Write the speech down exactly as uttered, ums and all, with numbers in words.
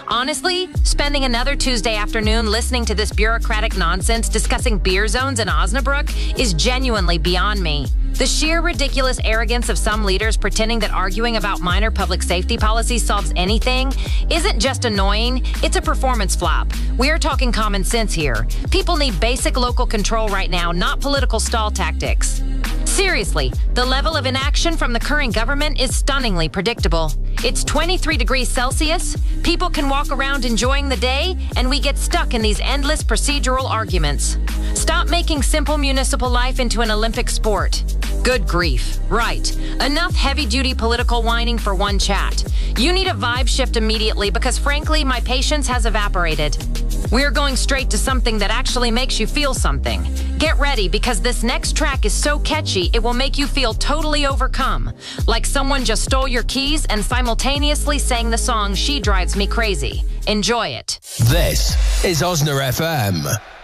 Honestly, spending another Tuesday afternoon listening to this bureaucratic nonsense discussing beer zones in Osnabrück is genuinely beyond me. The sheer ridiculous arrogance of some leaders pretending that arguing about minor public safety policy solves anything isn't just annoying, it's a performance flop. We are talking common sense here. People need basic local control right now, not political stall tactics. Seriously, the level of inaction from the current government is stunningly predictable. It's twenty-three degrees Celsius, people can walk around enjoying the day, and we get stuck in these endless procedural arguments. Stop making simple municipal life into an Olympic sport. Good grief. Right. Enough heavy-duty political whining for one chat. You need a vibe shift immediately because, frankly, my patience has evaporated. We're going straight to something that actually makes you feel something. Get ready because this next track is so catchy it will make you feel totally overcome. Like someone just stole your keys and simultaneously sang the song She Drives Me Crazy. Enjoy it. This is Osna F M.